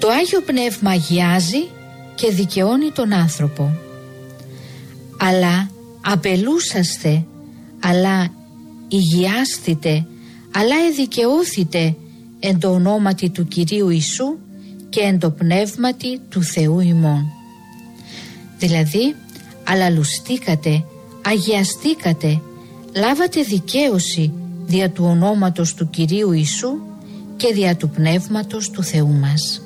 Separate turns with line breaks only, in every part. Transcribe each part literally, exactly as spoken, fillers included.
Το Άγιο Πνεύμα αγιάζει και δικαιώνει τον άνθρωπο. Αλλά απελούσαστε, αλλά υγιάσθητε, αλλά εδικαιώθητε εν το ονόματι του Κυρίου Ιησού και εν το πνεύματι του Θεού ημών. Δηλαδή, αλαλουστήκατε, αγιαστήκατε, λάβατε δικαίωση δια του ονόματος του Κυρίου Ιησού και δια του πνεύματος του Θεού μας.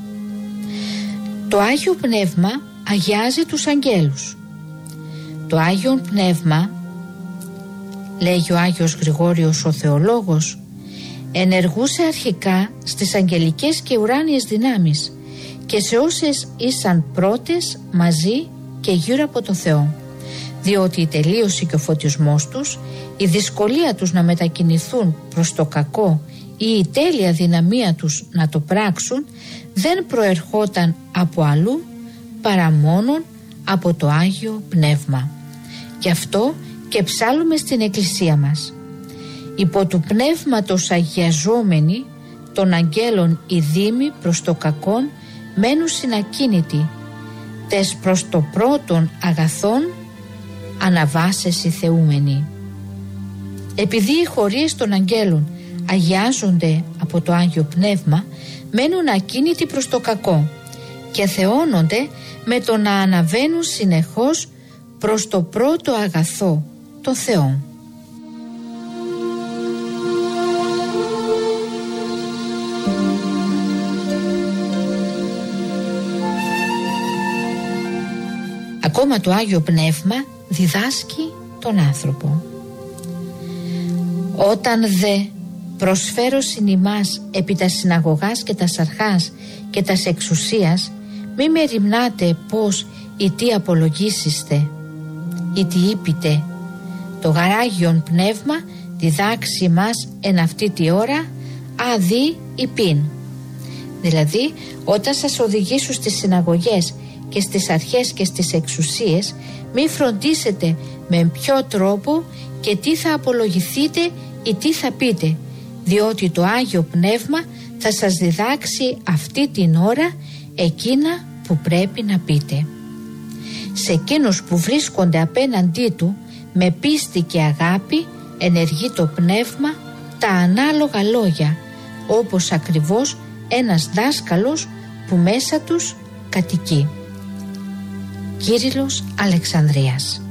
Το Άγιο Πνεύμα αγιάζει τους αγγέλους. Το Άγιο Πνεύμα, λέγει ο Άγιος Γρηγόριος ο Θεολόγος, ενεργούσε αρχικά στις αγγελικές και ουράνιες δυνάμεις και σε όσες ήσαν πρώτες μαζί και γύρω από το Θεό, διότι η τελείωση και ο φωτισμός τους, η δυσκολία τους να μετακινηθούν προς το κακό ή η τέλεια δυναμία τους να το πράξουν δεν προερχόταν από αλλού παρά μόνον από το Άγιο Πνεύμα. Γι' αυτό και ψάλλουμε στην Εκκλησία μας: υπό του πνεύματος αγιαζόμενοι των αγγέλων οι δήμοι προς το κακόν μένουν συνακίνητοι, τες προς το πρώτον αγαθόν αναβάσεση θεούμενοι. Επειδή οι χωρίες των αγγέλων αγιάζονται από το Άγιο Πνεύμα, μένουν ακίνητοι προς το κακό και θεώνονται με το να αναβαίνουν συνεχώς προς το πρώτο αγαθό, το Θεό. Ακόμα το Άγιο Πνεύμα διδάσκει τον άνθρωπο. Όταν δε προσφέρω συν ημάς επί τα συναγωγάς και τα αρχάς και τας εξουσίας, μη με ρημνάτε πως ή τι απολογήσιστε ή τι είπετε. Το γαράγιον πνεύμα διδάξει μας εν αυτή τη ώρα αδί υπήν. Δηλαδή, όταν σας οδηγήσουν στις συναγωγές και στις αρχές και στις εξουσίες, μη φροντίσετε με ποιο τρόπο και τι θα απολογηθείτε ή τι θα πείτε, διότι το Άγιο Πνεύμα θα σας διδάξει αυτή την ώρα εκείνα που πρέπει να πείτε. Σε εκείνους που βρίσκονται απέναντί του, με πίστη και αγάπη ενεργεί το Πνεύμα τα ανάλογα λόγια, όπως ακριβώς ένας δάσκαλος που μέσα τους κατοικεί. Κύριλλος Αλεξανδρίας.